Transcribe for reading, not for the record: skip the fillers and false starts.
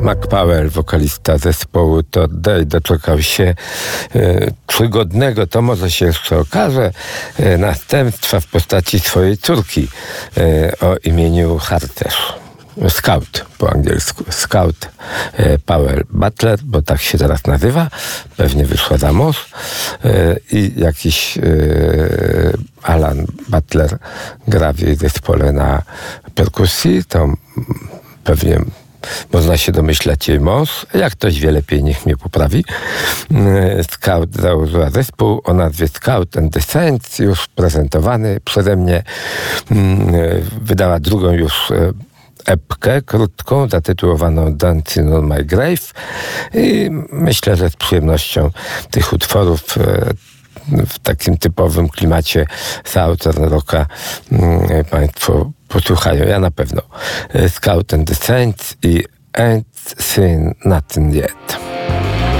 Mac Powell, wokalista zespołu Third Day, doczekał się przygodnego, to może się jeszcze okaże, następstwa w postaci swojej córki o imieniu Harterz. Scout po angielsku. Scout Powell Butler, bo tak się teraz nazywa. Pewnie wyszła za mąż. I jakiś Alan Butler gra w jej zespole na perkusji. To pewnie można się domyślać jej mąż. Jak ktoś wie lepiej, niech mnie poprawi. Scout założyła zespół o nazwie Scout and the Saints, już prezentowany przeze mnie. Wydała drugą już epkę krótką, zatytułowaną Dancing on My Grave, i myślę, że z przyjemnością tych utworów w takim typowym klimacie Southern Rocka Państwo posłuchają. Ja na pewno. Scout and the Saints i Ain't Seen Nothing Yet.